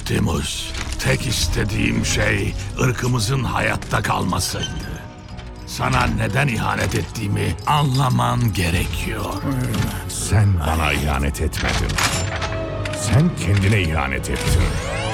Optimus, tek istediğim şey ırkımızın hayatta kalmasıydı. Sana neden ihanet ettiğimi anlaman gerekiyor. Sen bana ihanet etmedin. Sen kendine ihanet ettin.